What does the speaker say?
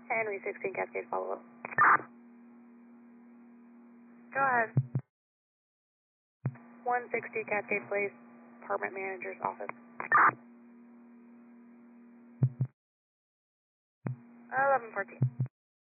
Henry 16 Cascade follow-up. Go ahead. 160 Cascade Place, apartment manager's office. 1114.